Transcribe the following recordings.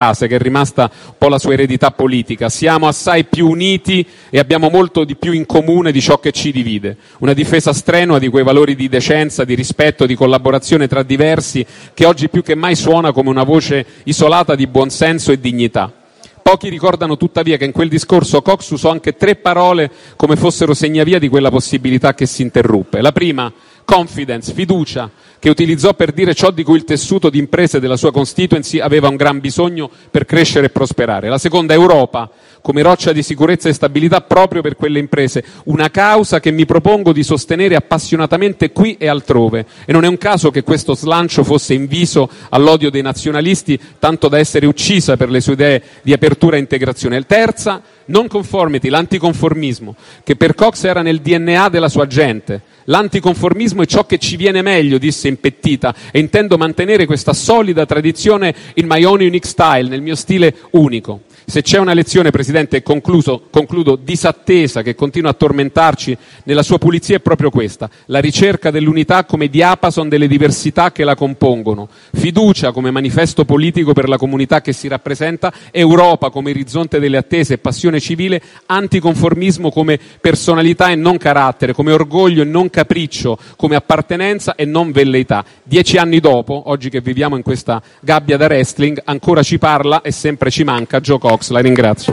che è rimasta un po' la sua eredità politica. Siamo assai più uniti e abbiamo molto di più in comune di ciò che ci divide. Una difesa strenua di quei valori di decenza, di rispetto, di collaborazione tra diversi, che oggi più che mai suona come una voce isolata di buonsenso e dignità. Pochi ricordano tuttavia che in quel discorso Cox usò anche 3 parole come fossero segnavia di quella possibilità che si interruppe. La prima, confidence, fiducia, che utilizzò per dire ciò di cui il tessuto di imprese della sua constituency aveva un gran bisogno per crescere e prosperare. La seconda, Europa, come roccia di sicurezza e stabilità proprio per quelle imprese, una causa che mi propongo di sostenere appassionatamente qui e altrove. E non è un caso che questo slancio fosse inviso all'odio dei nazionalisti, tanto da essere uccisa per le sue idee di apertura e integrazione. Il terza, non conformity, l'anticonformismo, che per Cox era nel DNA della sua gente. L'anticonformismo è ciò che ci viene meglio, disse impettita, e intendo mantenere questa solida tradizione in my own unique style, nel mio stile unico. Se c'è una lezione, Presidente, e concludo, disattesa, che continua a tormentarci nella sua pulizia, è proprio questa: la ricerca dell'unità come diapason delle diversità che la compongono, fiducia come manifesto politico per la comunità che si rappresenta, Europa come orizzonte delle attese e passione civile, anticonformismo come personalità e non carattere, come orgoglio e non capriccio, come appartenenza e non velleità. 10 anni dopo, oggi che viviamo in questa gabbia da wrestling, ancora ci parla e sempre ci manca Joe Cox. La ringrazio.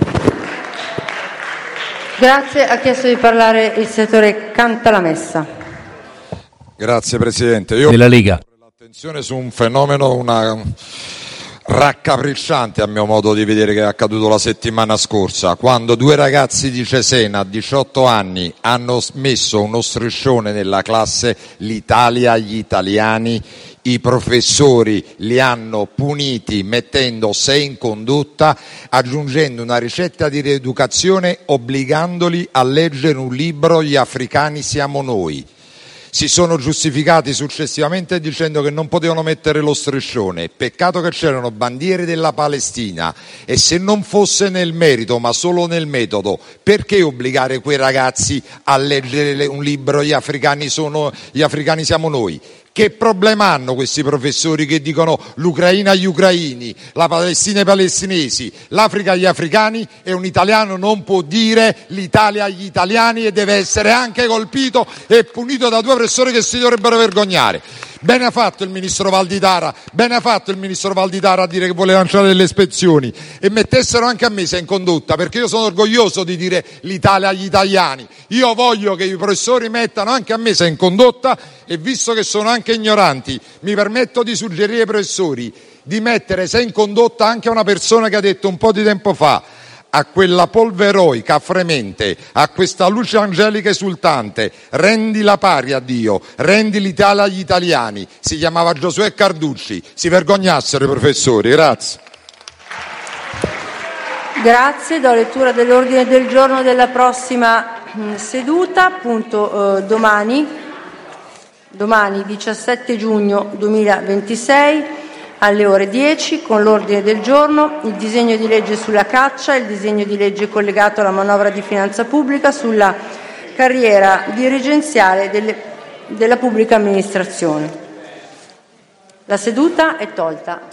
Grazie. Ha chiesto di parlare il senatore Cantalamessa. Grazie Presidente. Io della Lega. L'attenzione su un fenomeno raccapricciante a mio modo di vedere, che è accaduto la settimana scorsa, quando 2 ragazzi di Cesena a 18 anni hanno messo uno striscione nella classe "l'Italia agli italiani". I professori li hanno puniti mettendo 6 in condotta, aggiungendo una ricetta di rieducazione obbligandoli a leggere un libro "Gli africani siamo noi". Si sono giustificati successivamente dicendo che non potevano mettere lo striscione. Peccato che c'erano bandiere della Palestina, e se non fosse nel merito ma solo nel metodo, perché obbligare quei ragazzi a leggere un libro "Gli africani siamo noi"? Che problema hanno questi professori che dicono l'Ucraina agli ucraini, la Palestina ai palestinesi, l'Africa agli africani, e un italiano non può dire l'Italia agli italiani e deve essere anche colpito e punito da 2 professori che si dovrebbero vergognare? Bene ha fatto il ministro Valditara a dire che vuole lanciare delle ispezioni, e mettessero anche a me 6 in condotta, perché io sono orgoglioso di dire l'Italia agli italiani. Io voglio che i professori mettano anche a me 6 in condotta, e visto che sono anche ignoranti, mi permetto di suggerire ai professori di mettere 6 in condotta anche a una persona che ha detto un po' di tempo fa: a quella polve eroica fremente, a questa luce angelica esultante, rendi la pari a Dio, rendi l'Italia agli italiani. Si chiamava Giosuè Carducci. Si vergognassero i professori. Grazie. Grazie. Do lettura dell'ordine del giorno della prossima seduta. Appunto, domani 17 giugno 2026 alle ore 10, con l'ordine del giorno il disegno di legge sulla caccia, il disegno di legge collegato alla manovra di finanza pubblica sulla carriera dirigenziale della pubblica amministrazione. La seduta è tolta.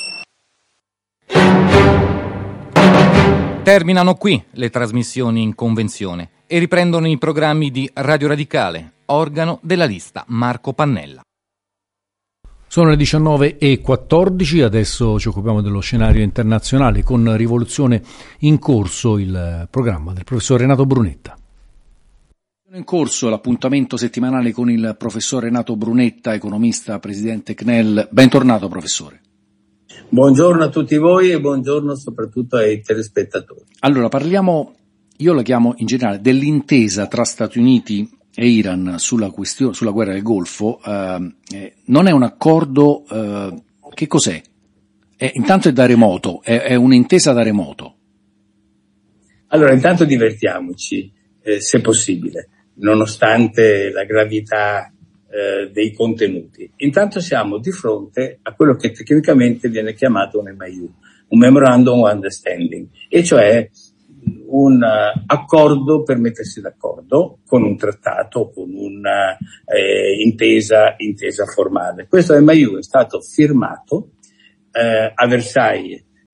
Terminano qui le trasmissioni in convenzione e riprendono i programmi di Radio Radicale, organo della lista Marco Pannella. Sono le 19:14, adesso ci occupiamo dello scenario internazionale con Rivoluzione in corso, il programma del professor Renato Brunetta. In corso l'appuntamento settimanale con il professor Renato Brunetta, economista, presidente CNEL. Bentornato professore. Buongiorno a tutti voi e buongiorno soprattutto ai telespettatori. Allora parliamo, io la chiamo in generale, dell'intesa tra Stati Uniti e Iran sulla guerra del Golfo. Non è un accordo, che cos'è? Intanto è da remoto, è un'intesa da remoto. Allora intanto divertiamoci, se possibile, nonostante la gravità dei contenuti. Intanto siamo di fronte a quello che tecnicamente viene chiamato un MOU, un Memorandum of Understanding, e cioè un accordo per mettersi d'accordo con un trattato, con una intesa formale. Questo MOU è stato firmato a Versailles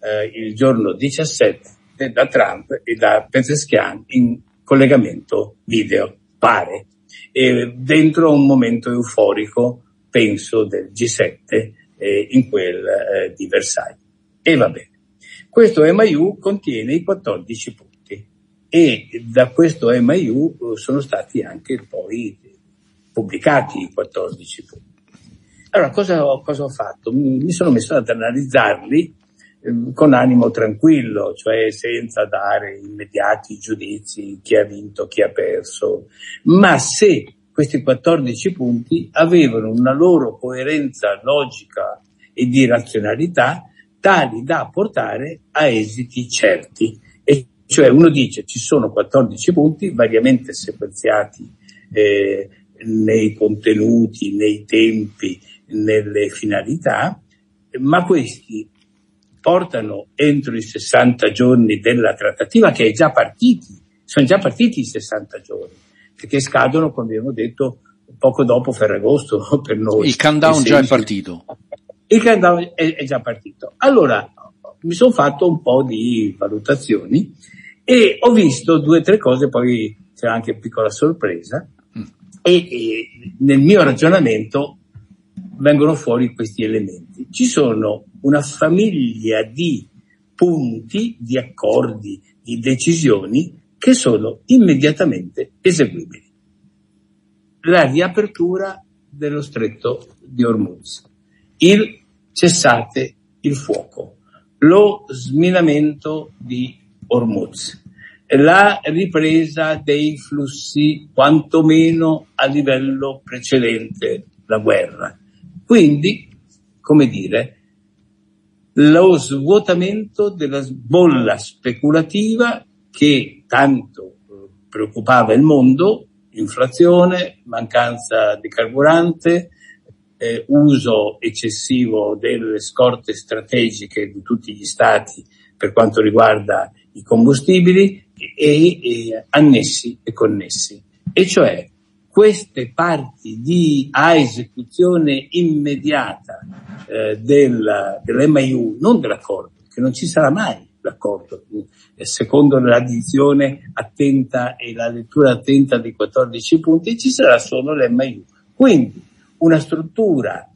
il giorno 17 da Trump e da Pezeshkian in collegamento video, pare, dentro un momento euforico, penso, del G7 in quel di Versailles. E va bene. Questo MIU contiene i 14 punti e da questo MIU sono stati anche poi pubblicati i 14 punti. Allora, cosa ho fatto? Mi sono messo ad analizzarli con animo tranquillo, cioè senza dare immediati giudizi, chi ha vinto, chi ha perso, ma se questi 14 punti avevano una loro coerenza logica e di razionalità tali da portare a esiti certi. E cioè uno dice ci sono 14 punti variamente sequenziati nei contenuti, nei tempi, nelle finalità, ma questi portano entro i 60 giorni della trattativa, che è già partiti, sono già partiti i 60 giorni, perché scadono, come abbiamo detto, poco dopo Ferragosto per noi. Il countdown già è partito. Il countdown è già partito. Allora, mi sono fatto un po' di valutazioni e ho visto 2 o 3 cose, poi c'è anche una piccola sorpresa, e nel mio ragionamento vengono fuori questi elementi. Ci sono una famiglia di punti, di accordi, di decisioni che sono immediatamente eseguibili. La riapertura dello stretto di Hormuz, il cessate il fuoco, lo sminamento di Hormuz, la ripresa dei flussi quantomeno a livello precedente la guerra. Quindi, come dire, lo svuotamento della bolla speculativa che tanto preoccupava il mondo, inflazione, mancanza di carburante, uso eccessivo delle scorte strategiche di tutti gli stati per quanto riguarda i combustibili e annessi e connessi. E cioè queste parti a esecuzione immediata dell'MIU, non dell'accordo, che non ci sarà mai l'accordo, secondo l'addizione attenta e la lettura attenta dei 14 punti, ci sarà solo l'MIU. Quindi una struttura,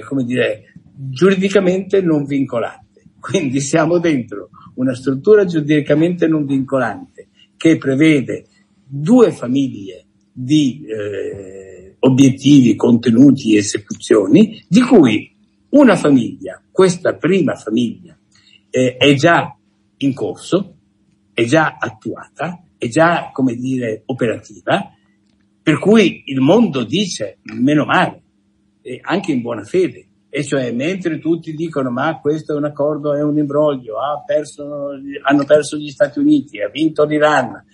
giuridicamente non vincolante. Quindi siamo dentro una struttura giuridicamente non vincolante che prevede 2 famiglie di obiettivi, contenuti e esecuzioni, di cui una famiglia, questa prima famiglia, è già in corso, è già attuata, è già, operativa, per cui il mondo dice meno male, anche in buona fede. E cioè, mentre tutti dicono ma questo è un accordo, è un imbroglio, hanno perso gli Stati Uniti, ha vinto l'Iran,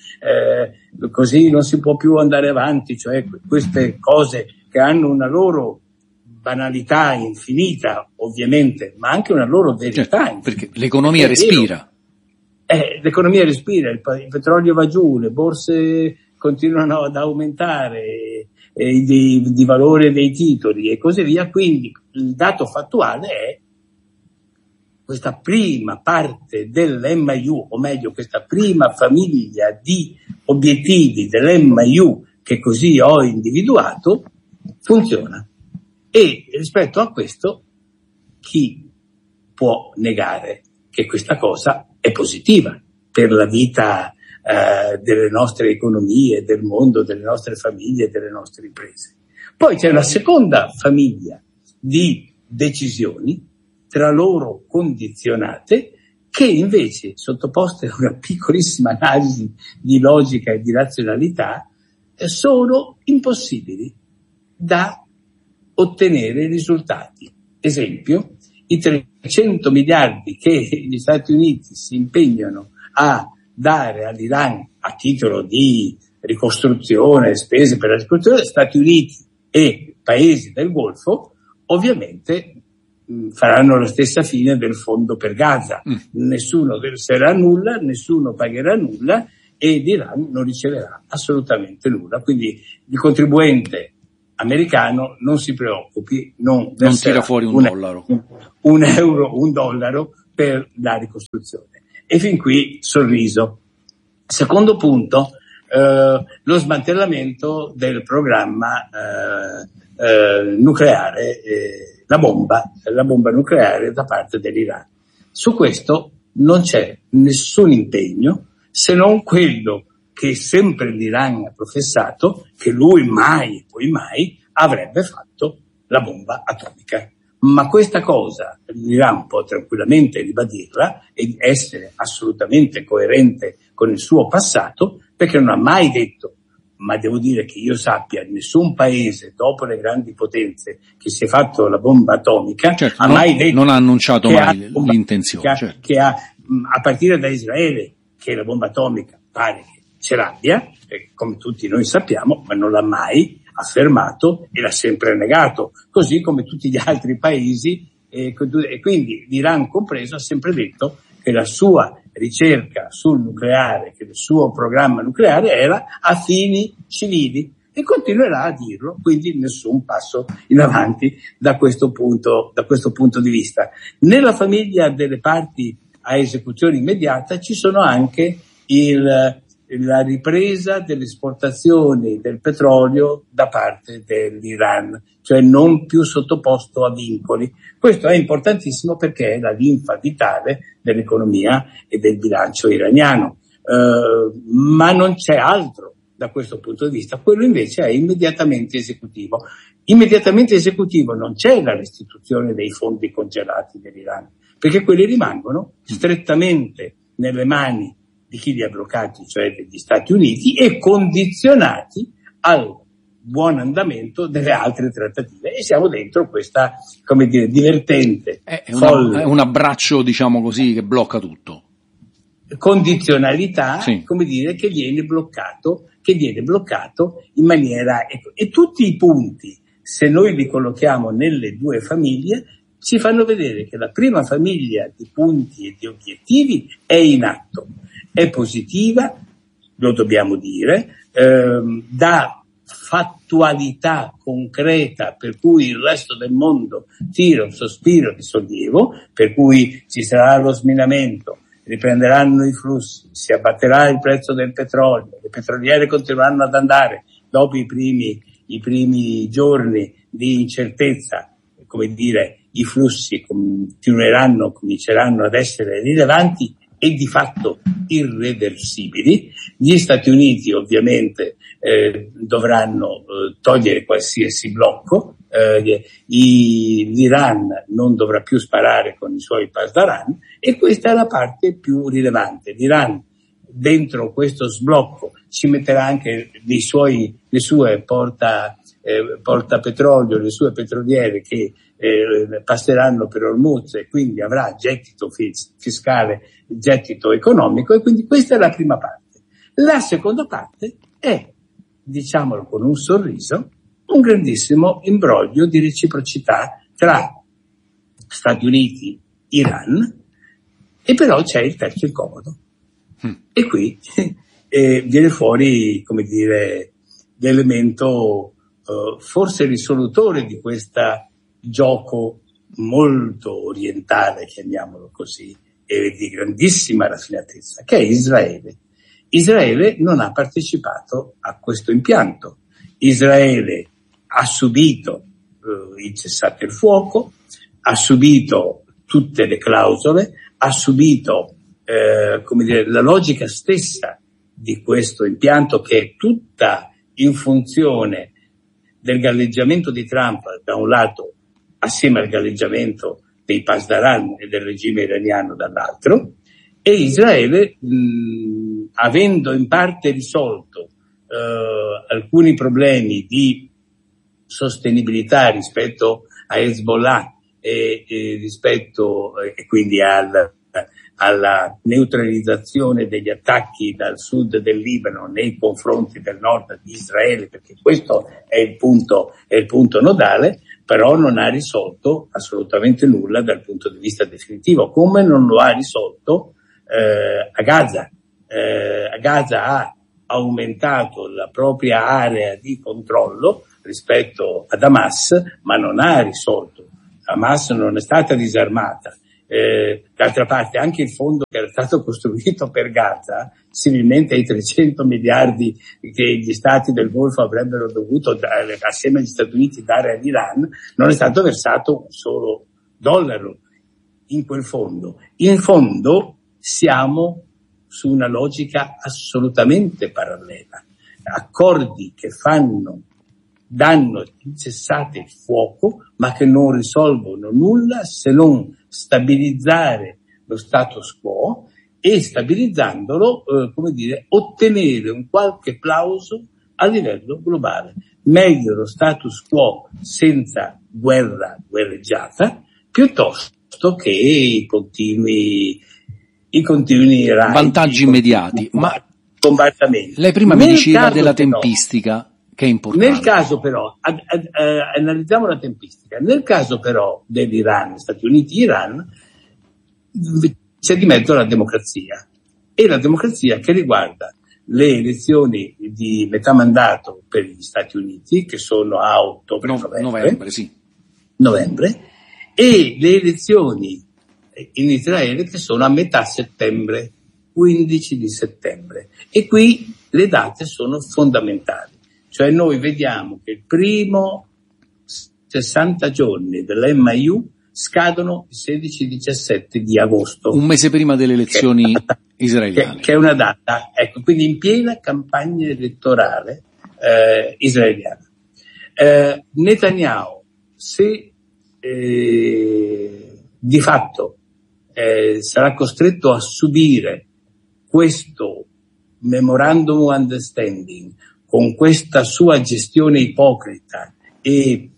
così non si può più andare avanti, cioè queste cose che hanno una loro banalità infinita, ovviamente, ma anche una loro verità. Certo, perché l'economia respira. L'economia respira, il petrolio va giù, le borse continuano ad aumentare di valore dei titoli e così via. Quindi il dato fattuale è questa prima parte dell'MIU, o meglio questa prima famiglia di obiettivi dell'MIU che così ho individuato, funziona. E rispetto a questo, chi può negare che questa cosa è positiva per la vita delle nostre economie, del mondo, delle nostre famiglie, delle nostre imprese? Poi c'è una seconda famiglia di decisioni, tra loro condizionate, che invece, sottoposte a una piccolissima analisi di logica e di razionalità, sono impossibili da ottenere risultati. Esempio, i 300 miliardi che gli Stati Uniti si impegnano a dare all'Iran a titolo di ricostruzione, spese per la ricostruzione, Stati Uniti e paesi del Golfo, ovviamente faranno la stessa fine del fondo per Gaza. Nessuno verserà nulla, nessuno pagherà nulla e l'Iran non riceverà assolutamente nulla. Quindi il contribuente americano non si preoccupi, non tira fuori un dollaro. un euro, un dollaro per la ricostruzione. E fin qui sorriso. Secondo punto, lo smantellamento del programma nucleare, la bomba nucleare da parte dell'Iran. Su questo non c'è nessun impegno, se non quello che sempre l'Iran ha professato, che lui mai e poi mai avrebbe fatto la bomba atomica. Ma questa cosa l'Iran può tranquillamente ribadirla e essere assolutamente coerente con il suo passato, perché non ha mai detto, ma devo dire che io sappia, nessun paese dopo le grandi potenze che si è fatto la bomba atomica ha mai detto, non ha annunciato mai l'intenzione, che ha, a partire da Israele, che la bomba atomica pare che ce l'abbia, come tutti noi sappiamo, ma non l'ha mai affermato e l'ha sempre negato, così come tutti gli altri paesi, e quindi l'Iran compreso ha sempre detto che la sua ricerca sul nucleare, che il suo programma nucleare era a fini civili, e continuerà a dirlo, quindi nessun passo in avanti da questo punto di vista. Nella famiglia delle parti a esecuzione immediata ci sono anche la ripresa delle esportazioni del petrolio da parte dell'Iran, cioè non più sottoposto a vincoli. Questo è importantissimo perché è la linfa vitale dell'economia e del bilancio iraniano, ma non c'è altro da questo punto di vista. Quello invece è immediatamente esecutivo. Immediatamente esecutivo non c'è la restituzione dei fondi congelati dell'Iran, perché quelli rimangono strettamente nelle mani di chi li ha bloccati, cioè degli Stati Uniti, e condizionati al buon andamento delle altre trattative. E siamo dentro questa, come dire, divertente, è un abbraccio, diciamo così, che blocca tutto. Condizionalità, sì. Come dire, che viene bloccato in maniera, e tutti i punti, se noi li collochiamo nelle due famiglie, ci fanno vedere che la prima famiglia di punti e di obiettivi è in atto. È positiva, lo dobbiamo dire, dà fattualità concreta per cui il resto del mondo tira un sospiro di sollievo, per cui ci sarà lo sminamento, riprenderanno i flussi, si abbatterà il prezzo del petrolio, le petroliere continueranno ad andare dopo i primi giorni di incertezza, come dire, i flussi cominceranno ad essere rilevanti e di fatto irreversibili. Gli Stati Uniti ovviamente dovranno togliere qualsiasi blocco, l'Iran non dovrà più sparare con i suoi pasdaran, e questa è la parte più rilevante. L'Iran dentro questo sblocco ci metterà anche le sue portapetrolio, le sue petroliere che passeranno per Hormuz, e quindi avrà gettito fiscale, gettito economico, e quindi questa è la prima parte. La seconda parte è, diciamolo con un sorriso, un grandissimo imbroglio di reciprocità tra Stati Uniti e Iran, e però c'è il terzo incomodo. E qui viene fuori, come dire, l'elemento forse risolutore di questo gioco molto orientale, chiamiamolo così, e di grandissima raffinatezza, che è Israele. Israele non ha partecipato a questo impianto. Israele ha subito il cessate il fuoco, ha subito tutte le clausole, ha subito come dire, la logica stessa di questo impianto, che è tutta in funzione del galleggiamento di Trump da un lato, assieme al galleggiamento dei pasdaran e del regime iraniano dall'altro, e Israele, avendo in parte risolto alcuni problemi di sostenibilità rispetto a Hezbollah e quindi alla neutralizzazione degli attacchi dal sud del Libano nei confronti del nord di Israele, perché questo è il punto nodale, però non ha risolto assolutamente nulla dal punto di vista definitivo, come non lo ha risolto a Gaza. A Gaza ha aumentato la propria area di controllo rispetto ad Hamas, ma non ha risolto. Hamas non è stata disarmata, D'altra parte anche il fondo che era stato costruito per Gaza, similmente ai 300 miliardi che gli stati del Golfo avrebbero dovuto assieme agli Stati Uniti dare all'Iran, non è stato versato un solo dollaro in quel fondo. In fondo siamo su una logica assolutamente parallela. Accordi che danno il cessate il fuoco, ma che non risolvono nulla se non stabilizzare lo status quo e stabilizzandolo, ottenere un qualche plauso a livello globale. Meglio lo status quo senza guerreggiata, piuttosto che i continui vantaggi immediati. Ma bombardamenti. Lei prima mi diceva della tempistica, che è importante. Nel caso però, analizziamo la tempistica, nel caso però dell'Iran, Stati Uniti-Iran, c'è di mezzo la democrazia, e la democrazia che riguarda le elezioni di metà mandato per gli Stati Uniti, che sono a novembre, e le elezioni in Israele che sono a metà settembre, 15 di settembre. E qui le date sono fondamentali. Cioè noi vediamo che il primo 60 giorni dell'MIU scadono il 16-17 di agosto. Un mese prima delle elezioni israeliane. Che è una data, ecco, quindi in piena campagna elettorale israeliana. Netanyahu, se di fatto sarà costretto a subire questo memorandum of understanding con questa sua gestione ipocrita e,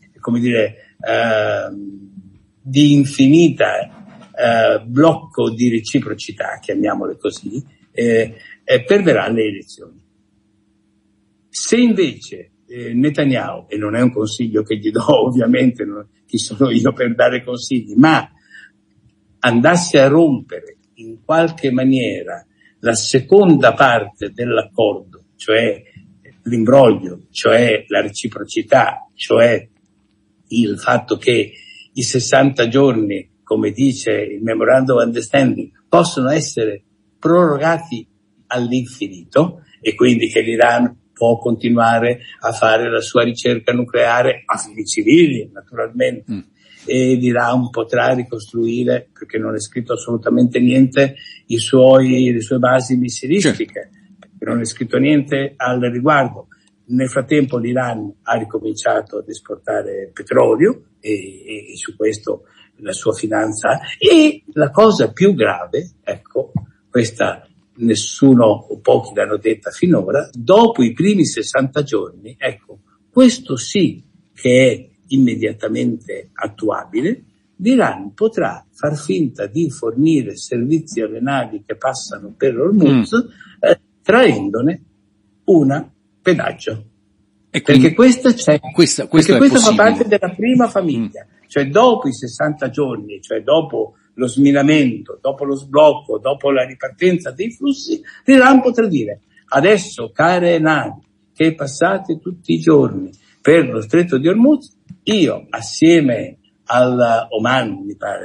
di infinita blocco di reciprocità, chiamiamole così, perderà le elezioni. Se invece Netanyahu, e non è un consiglio che gli do, ovviamente, chi sono io per dare consigli, ma andasse a rompere in qualche maniera la seconda parte dell'accordo, cioè l'imbroglio, cioè la reciprocità, cioè il fatto che i 60 giorni, come dice il Memorandum of Understanding, possono essere prorogati all'infinito, e quindi che l'Iran può continuare a fare la sua ricerca nucleare a fini civili, naturalmente, e l'Iran potrà ricostruire, perché non è scritto assolutamente niente, le sue basi missilistiche, perché non è scritto niente al riguardo. Nel frattempo l'Iran ha ricominciato ad esportare petrolio e su questo la sua finanza. E la cosa più grave, ecco, questa nessuno o pochi l'hanno detta finora, dopo i primi 60 giorni, ecco, questo sì che è immediatamente attuabile, l'Iran potrà far finta di fornire servizi alle navi che passano per Hormuz, traendone un pedaggio. E perché questa fa parte della prima famiglia, cioè dopo i 60 giorni, cioè dopo lo sminamento, dopo lo sblocco, dopo la ripartenza dei flussi, l'Iran potrà dire: adesso, care navi che passate tutti i giorni per lo stretto di Hormuz, io assieme all'Oman,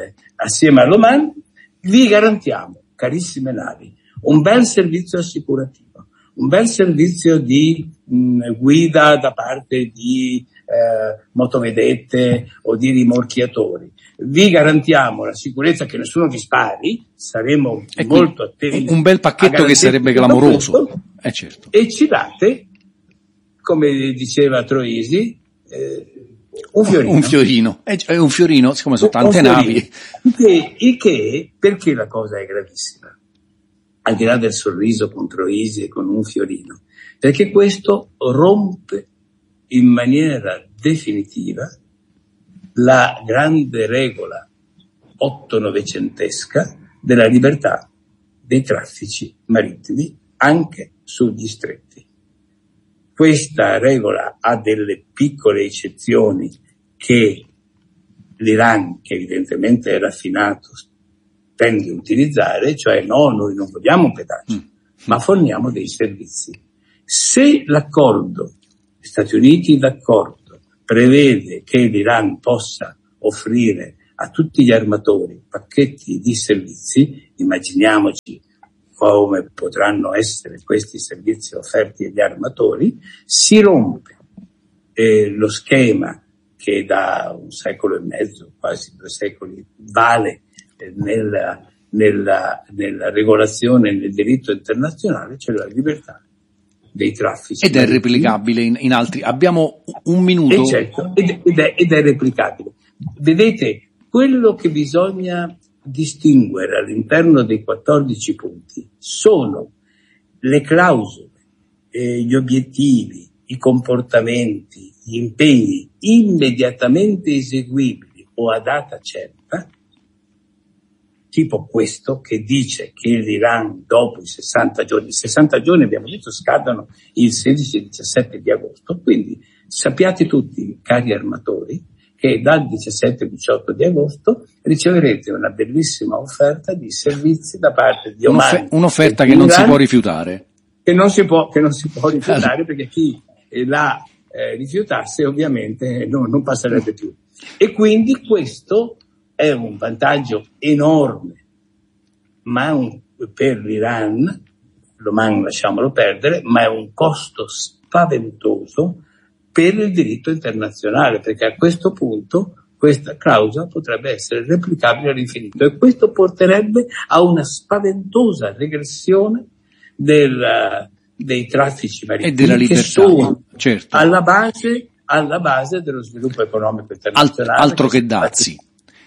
vi garantiamo, carissime navi, un bel servizio assicurativo, un bel servizio di guida da parte di motovedette o di rimorchiatori. Vi garantiamo la sicurezza, che nessuno vi spari, saremo molto attenti. Un bel pacchetto che sarebbe clamoroso. Certo. E ci date, come diceva Troisi, un fiorino. Un fiorino, siccome sono tante navi. Che, perché la cosa è gravissima, al di là del sorriso con Troisi e con un fiorino, perché questo rompe in maniera definitiva la grande regola otto-novecentesca della libertà dei traffici marittimi anche sugli stretti. Questa regola ha delle piccole eccezioni che l'Iran, che evidentemente è raffinato, tende a utilizzare, cioè no, noi non vogliamo un pedaggio, ma forniamo dei servizi. Se l'accordo, gli Stati Uniti d'accordo, prevede che l'Iran possa offrire a tutti gli armatori pacchetti di servizi, immaginiamoci come potranno essere questi servizi offerti agli armatori, si rompe lo schema che da 1 secolo e mezzo, quasi 2 secoli, vale nella regolazione nel diritto internazionale, cioè la libertà dei traffici. Ed è replicabile in altri. Abbiamo un minuto. Certo, ed è replicabile. Vedete, quello che bisogna distinguere all'interno dei 14 punti sono le clausole, gli obiettivi, i comportamenti, gli impegni immediatamente eseguibili o a data certa, tipo questo che dice che l'Iran dopo i 60 giorni abbiamo detto scadono il 16 e 17 di agosto, quindi sappiate tutti, cari armatori, che dal 17 e 18 di agosto riceverete una bellissima offerta di servizi da parte di Oman. Un'offerta che non si può rifiutare. Che non si può rifiutare perché chi la rifiutasse ovviamente non passerebbe più. E quindi questo è un vantaggio enorme, ma per l'Iran, l'Oman lasciamolo perdere, ma è un costo spaventoso per il diritto internazionale, perché a questo punto questa clausola potrebbe essere replicabile all'infinito e questo porterebbe a una spaventosa regressione dei traffici marittimi e della libertà, che sono certo, alla base dello sviluppo economico internazionale, altro che dazi,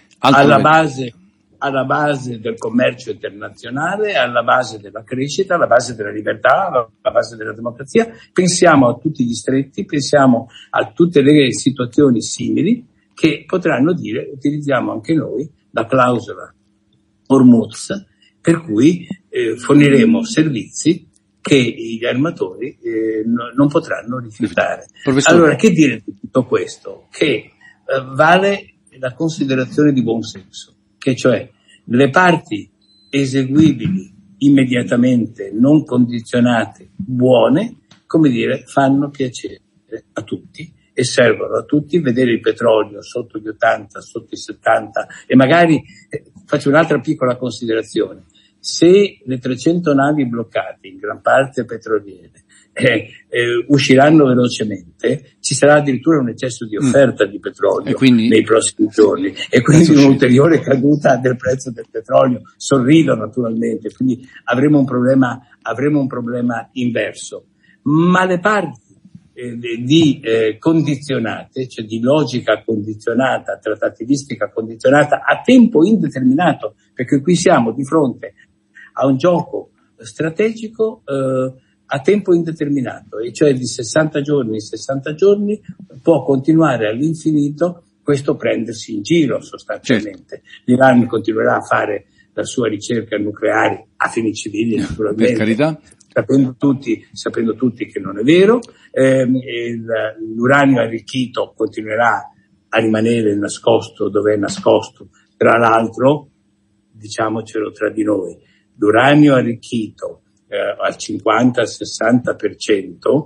alla base del commercio internazionale, alla base della crescita, alla base della libertà, alla base della democrazia. Pensiamo a tutti gli stretti, pensiamo a tutte le situazioni simili che potranno dire utilizziamo anche noi la clausola Hormuz, per cui forniremo servizi che gli armatori non potranno rifiutare. Professore. Allora, che dire di tutto questo? Che vale la considerazione di buon senso, che cioè le parti eseguibili immediatamente, non condizionate, buone, come dire, fanno piacere a tutti e servono a tutti. Vedere il petrolio sotto gli 80, sotto i 70 e magari faccio un'altra piccola considerazione. Se le 300 navi bloccate, in gran parte petroliere, usciranno velocemente, ci sarà addirittura un eccesso di offerta di petrolio nei prossimi giorni e quindi un'ulteriore caduta del prezzo del petrolio. Sorrido naturalmente, quindi avremo un problema inverso. Ma le parti condizionate, cioè di logica condizionata, trattativistica condizionata a tempo indeterminato, perché qui siamo di fronte a un gioco strategico a tempo indeterminato, e cioè di 60 giorni può continuare all'infinito questo prendersi in giro sostanzialmente. Certo. L'Iran continuerà a fare la sua ricerca nucleare a fini civili naturalmente. Per carità. Sapendo tutti che non è vero, l'uranio arricchito continuerà a rimanere nascosto dove è nascosto. Tra l'altro, diciamocelo tra di noi, l'uranio arricchito al 50-60%,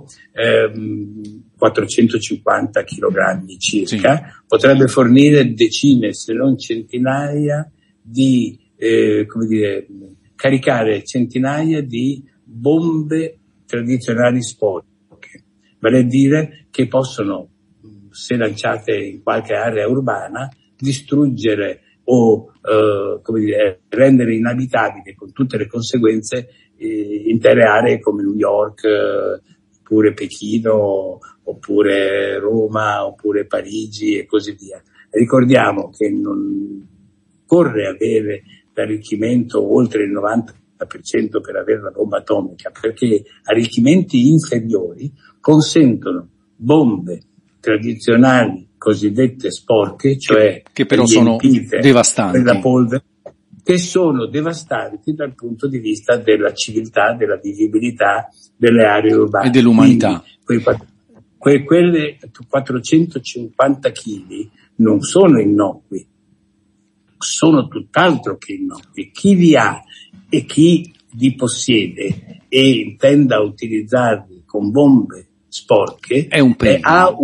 450 kg circa, potrebbe fornire decine se non centinaia di, caricare centinaia di bombe tradizionali sporche, vale a dire che possono, se lanciate in qualche area urbana, distruggere o rendere inabitabili, con tutte le conseguenze, intere aree come New York, oppure Pechino, oppure Roma, oppure Parigi e così via. Ricordiamo che non occorre avere l'arricchimento oltre il 90% per avere la bomba atomica, perché arricchimenti inferiori consentono bombe tradizionali cosiddette sporche, cioè che però sono devastanti, la polvere, che sono devastanti dal punto di vista della civiltà, della vivibilità delle aree urbane e dell'umanità. Quelle 450 kg non sono innocui, sono tutt'altro che innocui. Chi li ha e chi li possiede e intenda utilizzarli con bombe sporche è un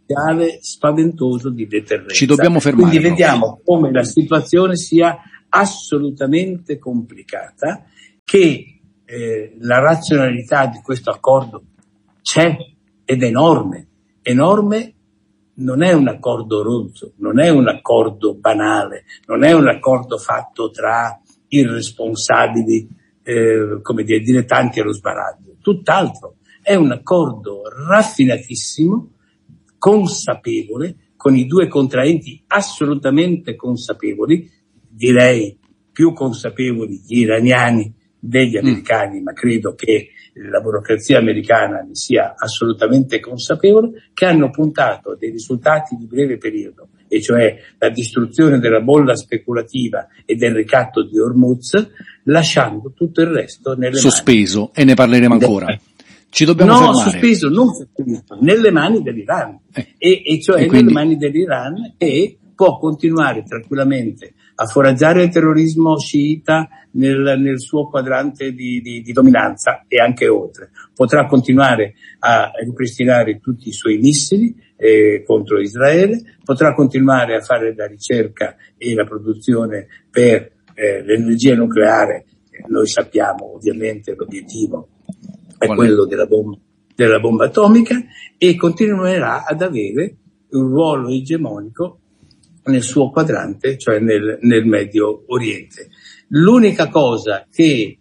potenziale spaventoso di deterrenza. Ci dobbiamo fermare. Quindi vediamo come la situazione sia assolutamente complicata, che la razionalità di questo accordo c'è ed è enorme. Non è un accordo rozzo, non è un accordo banale, non è un accordo fatto tra irresponsabili, dilettanti allo sbaraglio. Tutt'altro, è un accordo raffinatissimo, consapevole, con i due contraenti assolutamente consapevoli, direi più consapevoli gli iraniani degli americani, ma credo che la burocrazia americana ne sia assolutamente consapevole, che hanno puntato a dei risultati di breve periodo, e cioè la distruzione della bolla speculativa e del ricatto di Hormuz, lasciando tutto il resto nelle sospeso, e ne parleremo ancora. Ci dobbiamo fermare. Sospeso, non sospeso, nelle mani dell'Iran, e cioè quindi, nelle mani dell'Iran, che può continuare tranquillamente a foraggiare il terrorismo sciita nel suo quadrante di dominanza e anche oltre. Potrà continuare a ripristinare tutti i suoi missili contro Israele, potrà continuare a fare la ricerca e la produzione per l'energia nucleare. Noi sappiamo ovviamente l'obiettivo è quello della bomba atomica, e continuerà ad avere un ruolo egemonico nel suo quadrante, cioè nel Medio Oriente. L'unica cosa che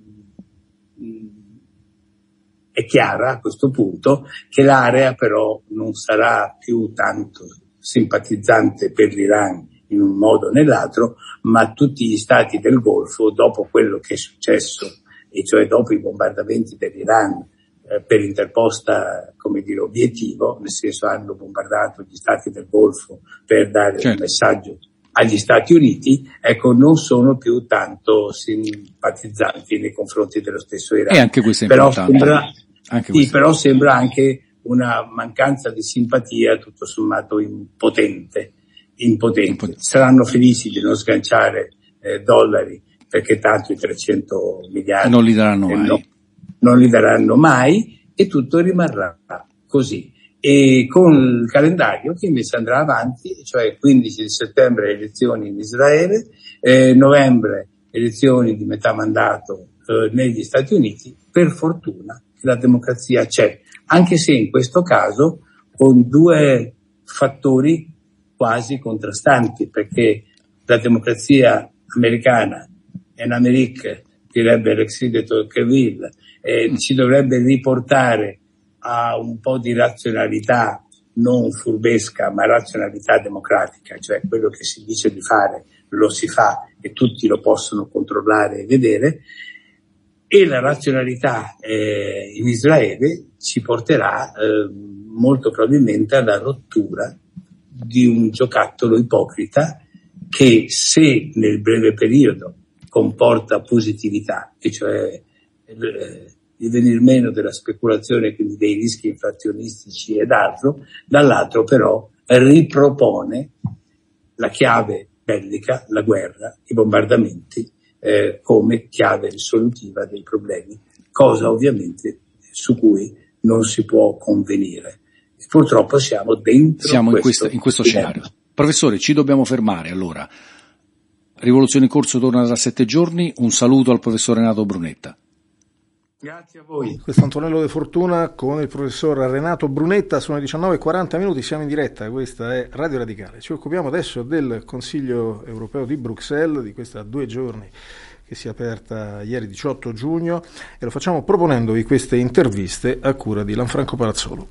è chiara a questo punto, che l'area però non sarà più tanto simpatizzante per l'Iran in un modo o nell'altro, ma tutti gli stati del Golfo, dopo quello che è successo, e cioè dopo i bombardamenti dell'Iran per interposta, obiettivo, nel senso hanno bombardato gli stati del Golfo per dare un messaggio agli Stati Uniti, non sono più tanto simpatizzanti nei confronti dello stesso Iran. E anche questo è importante. Però sembra anche una mancanza di simpatia tutto sommato impotente. Saranno felici di non sganciare dollari, perché tanto i 300 miliardi non li daranno mai. Non li daranno mai, e tutto rimarrà così. E con il calendario che invece andrà avanti, cioè 15 di settembre elezioni in Israele, novembre elezioni di metà mandato negli Stati Uniti. Per fortuna che la democrazia c'è, anche se in questo caso con due fattori quasi contrastanti, perché la democrazia americana en Amérique, direbbe l'ex de Tocqueville, ci dovrebbe riportare a un po' di razionalità, non furbesca, ma razionalità democratica, cioè quello che si dice di fare lo si fa e tutti lo possono controllare e vedere, e la razionalità in Israele ci porterà molto probabilmente alla rottura di un giocattolo ipocrita che, se nel breve periodo comporta positività, e cioè il venir meno della speculazione, quindi dei rischi inflazionistici ed altro, dall'altro però ripropone la chiave bellica, la guerra, i bombardamenti come chiave risolutiva dei problemi, cosa ovviamente su cui non si può convenire. Purtroppo siamo dentro in questo scenario. Professore, ci dobbiamo fermare allora. Rivoluzione in corso torna tra 7 giorni. Un saluto al professor Renato Brunetta. Grazie a voi. Questo è Antonello De Fortuna con il professor Renato Brunetta. Sono le 19:40, siamo in diretta, questa è Radio Radicale. Ci occupiamo adesso del Consiglio europeo di Bruxelles, di questa 2 giorni che si è aperta ieri 18 giugno, e lo facciamo proponendovi queste interviste a cura di Lanfranco Palazzolo.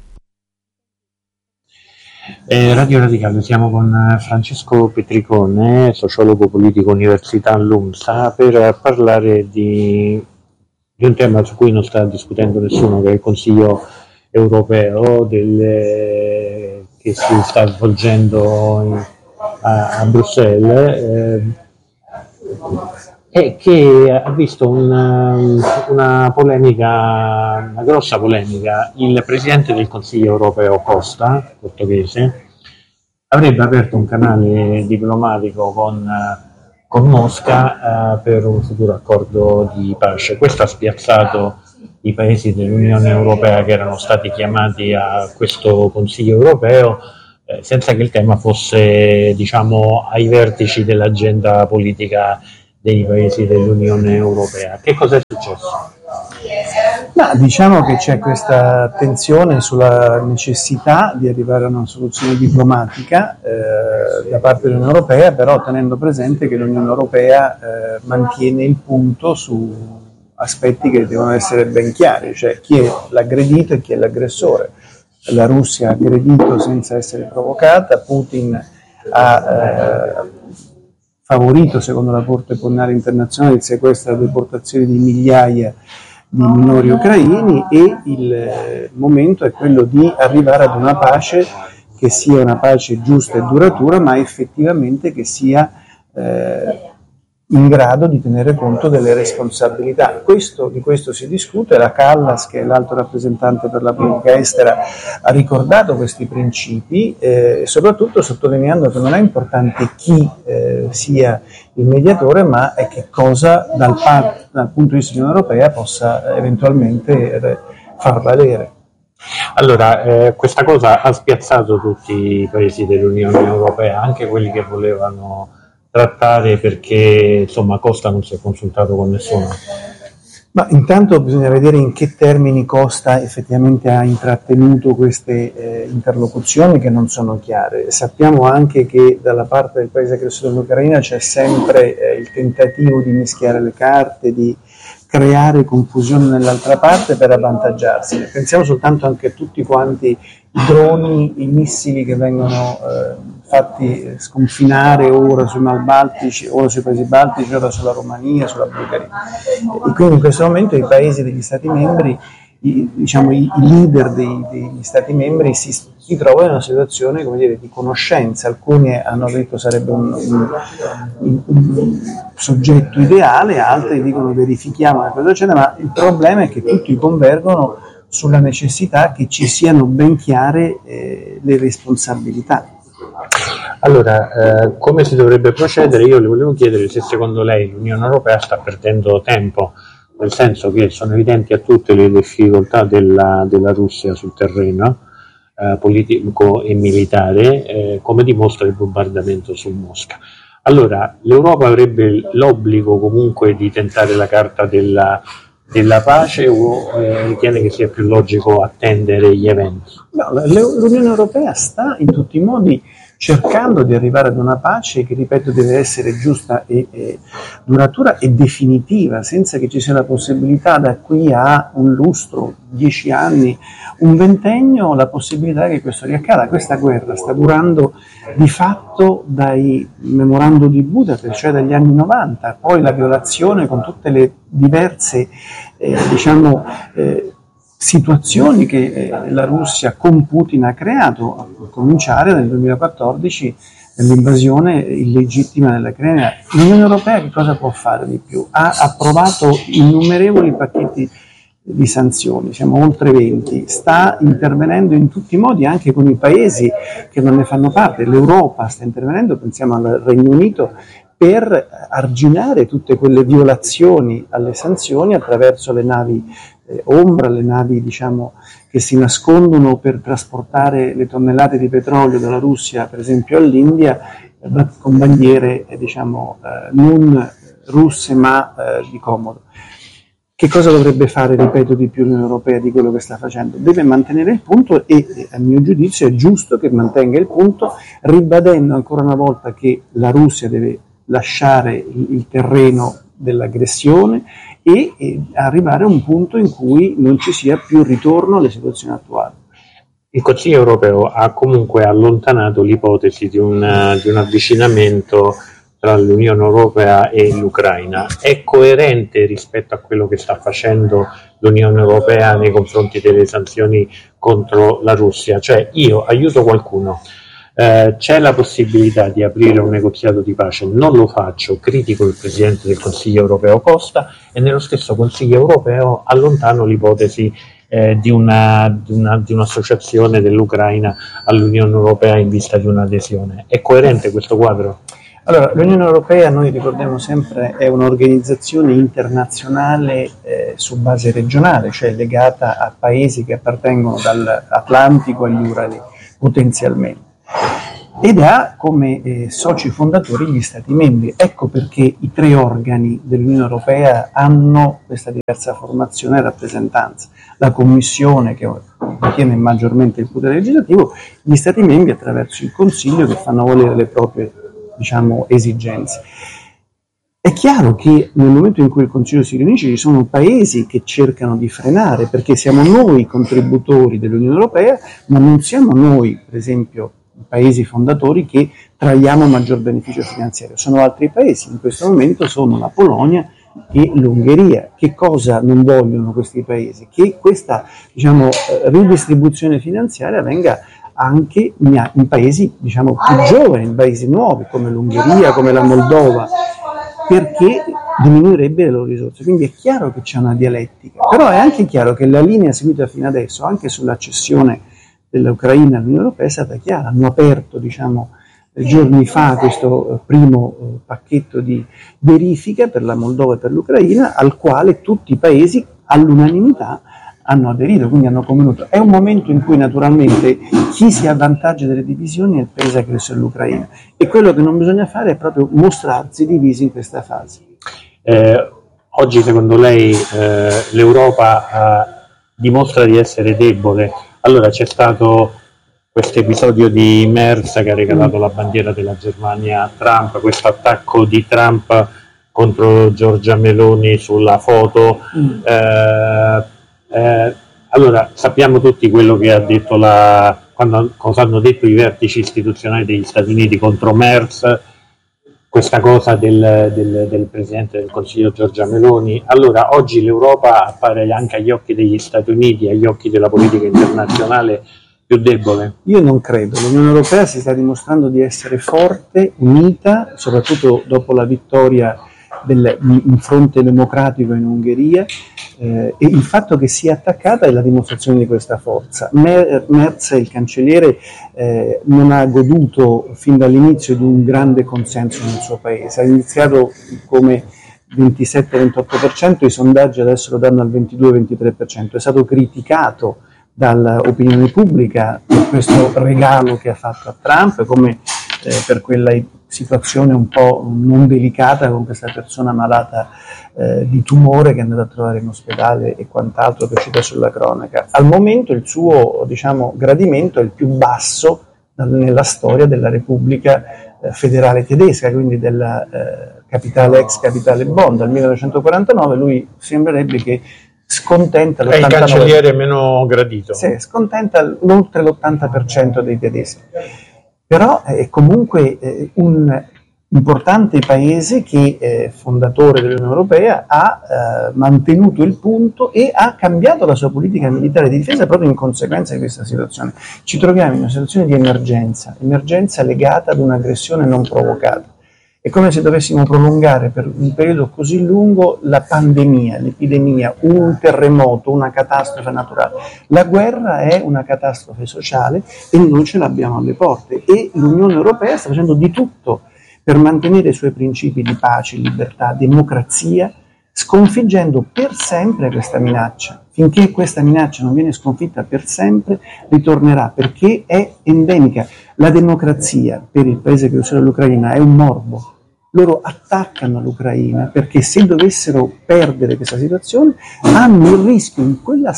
Radio Radicale, siamo con Francesco Petricone, sociologo politico Università LUMSA, per parlare di un tema su cui non sta discutendo nessuno, che è il Consiglio europeo che si sta svolgendo a Bruxelles, e che ha visto una polemica, una grossa polemica. Il Presidente del Consiglio europeo Costa, portoghese, avrebbe aperto un canale diplomatico con Mosca per un futuro accordo di pace. Questo ha spiazzato i paesi dell'Unione Europea che erano stati chiamati a questo Consiglio europeo, senza che il tema fosse, diciamo, ai vertici dell'agenda politica dei paesi dell'Unione Europea. Che cosa è successo? Ma diciamo che c'è questa attenzione sulla necessità di arrivare a una soluzione diplomatica da parte dell'Unione Europea, però tenendo presente che l'Unione Europea mantiene il punto su aspetti che devono essere ben chiari, cioè chi è l'aggredito e chi è l'aggressore. La Russia ha aggredito senza essere provocata, Putin ha favorito, secondo la Corte Penale Internazionale, il sequestro e la deportazione di migliaia di minori ucraini, e il momento è quello di arrivare ad una pace che sia una pace giusta e duratura, ma effettivamente che sia in grado di tenere conto delle responsabilità. Di questo si discute. La Callas, che è l'alto rappresentante per la politica estera, ha ricordato questi principi, soprattutto sottolineando che non è importante chi sia il mediatore, ma è che cosa dal punto di vista dell'Unione Europea possa eventualmente far valere. Allora, questa cosa ha spiazzato tutti i paesi dell'Unione Europea, anche quelli che volevano trattare, perché insomma Costa non si è consultato con nessuno. Ma intanto bisogna vedere in che termini Costa effettivamente ha intrattenuto queste interlocuzioni, che non sono chiare. Sappiamo anche che dalla parte del paese aggressore dell'Ucraina c'è sempre il tentativo di mischiare le carte, di creare confusione nell'altra parte per avvantaggiarsi. Pensiamo soltanto anche a tutti quanti i droni, i missili che vengono fatti sconfinare ora sui Mar Baltici, ora sui paesi baltici, ora sulla Romania, sulla Bulgaria. E quindi in questo momento i paesi degli Stati membri, i leader degli Stati membri si trovano in una situazione, come dire, di conoscenza. Alcuni hanno detto sarebbe un soggetto ideale, altri dicono verifichiamo cosa succede, ma il problema è che tutti convergono sulla necessità che ci siano ben chiare le responsabilità. Allora, come si dovrebbe procedere? Io le volevo chiedere se secondo lei l'Unione Europea sta perdendo tempo, nel senso che sono evidenti a tutte le difficoltà della Russia sul terreno politico e militare, come dimostra il bombardamento su Mosca. Allora, l'Europa avrebbe l'obbligo comunque di tentare la carta della pace, o ritiene che sia più logico attendere gli eventi? No, l'Unione Europea sta in tutti i modi cercando di arrivare ad una pace che, ripeto, deve essere giusta e duratura e definitiva, senza che ci sia la possibilità da qui a un lustro, 10 anni, un ventennio, la possibilità che questo riaccada. Questa guerra sta durando di fatto dai memorandum di Budapest, cioè dagli anni 90, poi la violazione con tutte le diverse situazioni che la Russia con Putin ha creato, a cominciare nel 2014 nell'invasione illegittima della Crimea. L'Unione Europea che cosa può fare di più? Ha approvato innumerevoli pacchetti di sanzioni, siamo oltre 20, sta intervenendo in tutti i modi anche con i paesi che non ne fanno parte. L'Europa sta intervenendo, pensiamo al Regno Unito, per arginare tutte quelle violazioni alle sanzioni attraverso le navi ombra, le navi che si nascondono per trasportare le tonnellate di petrolio dalla Russia per esempio all'India, con bandiere non russe ma di comodo. Che cosa dovrebbe fare, ripeto, di più l'Unione Europea di quello che sta facendo? Deve mantenere il punto e, a mio giudizio, è giusto che mantenga il punto, ribadendo ancora una volta che la Russia deve lasciare il terreno dell'aggressione e arrivare a un punto in cui non ci sia più ritorno alle situazioni attuali. Il Consiglio europeo ha comunque allontanato l'ipotesi di un avvicinamento tra l'Unione Europea e l'Ucraina. È coerente rispetto a quello che sta facendo l'Unione Europea nei confronti delle sanzioni contro la Russia? Cioè, io aiuto qualcuno, c'è la possibilità di aprire un negoziato di pace, non lo faccio, critico il Presidente del Consiglio europeo Costa e nello stesso Consiglio europeo allontano l'ipotesi di un'associazione dell'Ucraina all'Unione Europea in vista di un'adesione. È coerente questo quadro? Allora, l'Unione Europea, noi ricordiamo sempre, è un'organizzazione internazionale su base regionale, cioè legata a paesi che appartengono dall'Atlantico agli Urali potenzialmente, ed ha come soci fondatori gli Stati membri. Ecco perché i 3 organi dell'Unione Europea hanno questa diversa formazione e rappresentanza: la Commissione, che detiene maggiormente il potere legislativo, gli Stati membri attraverso il Consiglio, che fanno valere le proprie, esigenze. È chiaro che nel momento in cui il Consiglio si riunisce ci sono paesi che cercano di frenare, perché siamo noi contributori dell'Unione Europea, ma non siamo noi, per esempio, i paesi fondatori, che traiamo maggior beneficio finanziario. Sono altri paesi, in questo momento sono la Polonia e l'Ungheria. Che cosa non vogliono questi paesi? Che questa ridistribuzione finanziaria avvenga anche in paesi più giovani, in paesi nuovi come l'Ungheria, come la Moldova, perché diminuirebbe le loro risorse. Quindi è chiaro che c'è una dialettica, però è anche chiaro che la linea seguita fino adesso, anche sull'accessione dell'Ucraina all'Unione Europea, è stata chiara. Hanno aperto giorni fa questo primo pacchetto di verifica per la Moldova e per l'Ucraina, al quale tutti i paesi all'unanimità hanno aderito, quindi hanno convenuto. È un momento in cui naturalmente chi si avvantaggia delle divisioni è il paese aggressore dell'Ucraina, e quello che non bisogna fare è proprio mostrarsi divisi in questa fase. Oggi secondo lei l'Europa dimostra di essere debole? Allora, c'è stato questo episodio di Merz che ha regalato la bandiera della Germania a Trump, questo attacco di Trump contro Giorgia Meloni sulla foto. Allora, sappiamo tutti quello che ha detto cosa hanno detto i vertici istituzionali degli Stati Uniti contro Merz, questa cosa del Presidente del Consiglio Giorgia Meloni. Allora, oggi l'Europa appare anche agli occhi degli Stati Uniti, agli occhi della politica internazionale, più debole? Io non credo. L'Unione Europea si sta dimostrando di essere forte, unita, soprattutto dopo la vittoria in fronte democratico in Ungheria, e il fatto che sia attaccata è la dimostrazione di questa forza. Merz, il cancelliere, non ha goduto fin dall'inizio di un grande consenso nel suo paese. Ha iniziato come 27-28%, i sondaggi adesso lo danno al 22-23%. È stato criticato dall'opinione pubblica per questo regalo che ha fatto a Trump, come per quella situazione un po' non delicata con questa persona malata di tumore che è andata a trovare in ospedale e quant'altro, che è uscita sulla cronaca. Al momento il suo gradimento è il più basso nella storia della Repubblica federale tedesca, quindi della capitale ex capitale Bonn. Dal 1949 lui sembrerebbe che scontenta l'89%. È il cancelliere meno gradito. Sì, scontenta oltre l'80% dei tedeschi. Però è comunque un importante paese che, fondatore dell'Unione Europea, ha mantenuto il punto e ha cambiato la sua politica militare di difesa proprio in conseguenza di questa situazione. Ci troviamo in una situazione di emergenza legata ad un'aggressione non provocata. È come se dovessimo prolungare per un periodo così lungo la pandemia, l'epidemia, un terremoto, una catastrofe naturale. La guerra è una catastrofe sociale e noi ce l'abbiamo alle porte, e l'Unione Europea sta facendo di tutto per mantenere i suoi principi di pace, libertà, democrazia, sconfiggendo per sempre questa minaccia. Finché questa minaccia non viene sconfitta per sempre, ritornerà, perché è endemica. La democrazia per il paese che usa l'Ucraina è un morbo. Loro attaccano l'Ucraina perché se dovessero perdere questa situazione hanno il rischio in quella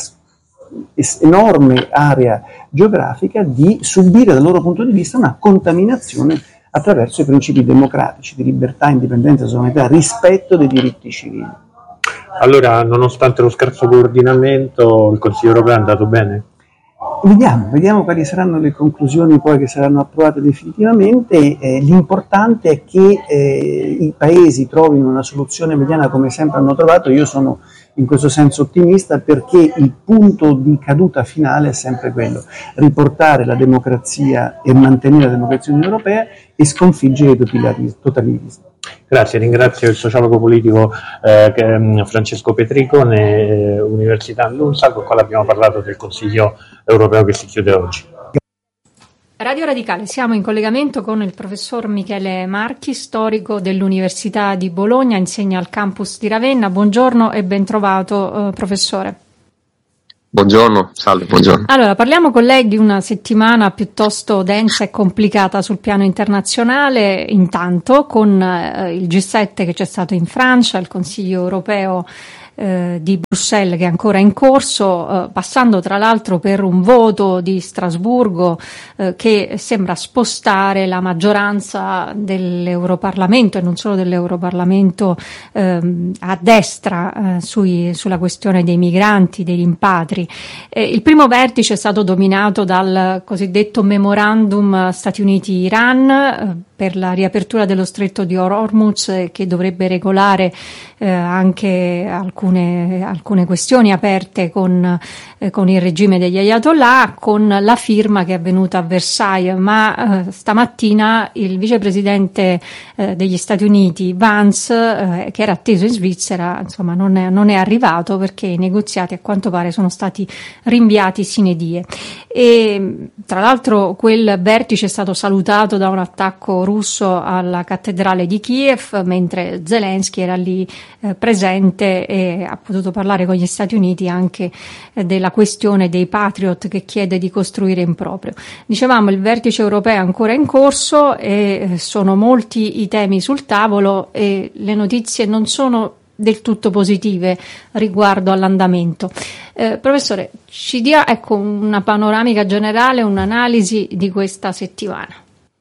enorme area geografica di subire dal loro punto di vista una contaminazione attraverso i principi democratici di libertà, indipendenza, sovranità, rispetto dei diritti civili. Allora, nonostante lo scarso coordinamento, il Consiglio europeo è andato bene? Vediamo quali saranno le conclusioni poi che saranno approvate definitivamente. L'importante è che i paesi trovino una soluzione mediana come sempre hanno trovato. Io sono in questo senso ottimista, perché il punto di caduta finale è sempre quello: riportare la democrazia e mantenere la democrazia dell'Unione Europea e sconfiggere i totalitarismi. Grazie, ringrazio il sociologo politico Francesco Petricone, Università LUMSA, con il quale abbiamo parlato del Consiglio europeo che si chiude oggi. Radio Radicale, siamo in collegamento con il professor Michele Marchi, storico dell'Università di Bologna, insegna al campus di Ravenna. Buongiorno e ben trovato, professore. Buongiorno, salve, buongiorno. Allora, parliamo con lei di una settimana piuttosto densa e complicata sul piano internazionale, intanto con il G7 che c'è stato in Francia, il Consiglio europeo di Bruxelles che è ancora in corso, passando tra l'altro per un voto di Strasburgo che sembra spostare la maggioranza dell'Europarlamento e non solo dell'Europarlamento a destra sulla questione dei migranti, dei rimpatri. Il primo vertice è stato dominato dal cosiddetto memorandum Stati Uniti-Iran per la riapertura dello stretto di Hormuz, che dovrebbe regolare anche alcune questioni aperte con il regime degli Ayatollah, con la firma che è avvenuta a Versailles, ma stamattina il vicepresidente degli Stati Uniti Vance, che era atteso in Svizzera, insomma non è arrivato perché i negoziati a quanto pare sono stati rinviati sine die. E tra l'altro quel vertice è stato salutato da un attacco russo alla cattedrale di Kiev, mentre Zelensky era lì presente e ha potuto parlare con gli Stati Uniti anche della questione dei Patriot che chiede di costruire in proprio. Dicevamo, il vertice europeo è ancora in corso e sono molti i temi sul tavolo e le notizie non sono del tutto positive riguardo all'andamento. Professore, ci dia una panoramica generale, un'analisi di questa settimana.